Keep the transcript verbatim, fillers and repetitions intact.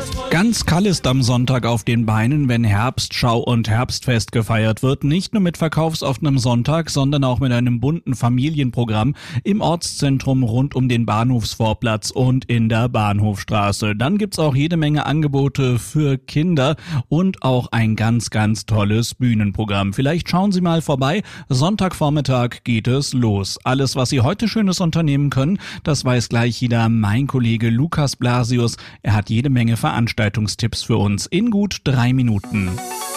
Ganz Kall ist am Sonntag auf den Beinen, wenn Herbstschau und Herbstfest gefeiert wird. Nicht nur mit verkaufsoffenem Sonntag, sondern auch mit einem bunten Familienprogramm im Ortszentrum rund um den Bahnhofsvorplatz und in der Bahnhofstraße. Dann gibt's auch jede Menge Angebote für Kinder und auch ein ganz, ganz tolles Bühnenprogramm. Vielleicht schauen Sie mal vorbei. Sonntagvormittag geht es los. Alles, was Sie heute Schönes unternehmen können, das weiß gleich wieder mein Kollege Lukas Blasius. Er hat jede Menge Veranstaltungstipps für uns in gut drei Minuten.